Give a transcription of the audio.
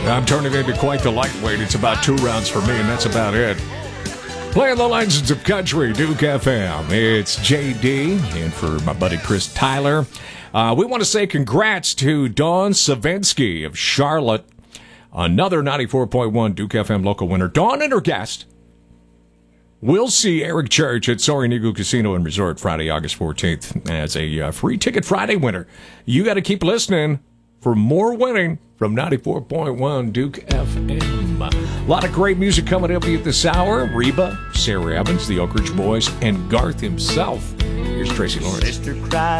I'm turning into quite the lightweight. It's about 2 rounds for me, and that's about it. Playing the Legends of Country, Duke FM. It's JD, and for my buddy Chris Tyler. We want to say congrats to Dawn Savinsky of Charlotte, another 94.1 Duke FM local winner. Dawn and her guest will see Eric Church at Soaring Eagle Casino and Resort Friday, August 14th as a free ticket Friday winner. You got to keep listening for more winning from 94.1 Duke FM. A lot of great music coming up at this hour. Reba, Sarah Evans, the Oak Ridge Boys, and Garth himself. Here's Tracy Lawrence.